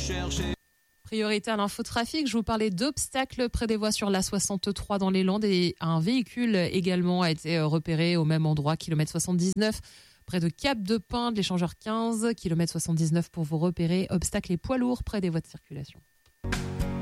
Priorité à l'infotrafic, je vous parlais d'obstacles près des voies sur l'A63 dans les Landes et un véhicule également a été repéré au même endroit, kilomètre 79, près de Cap de Pin, de l'échangeur 15, kilomètre 79 pour vous repérer. Obstacles et poids lourds près des voies de circulation.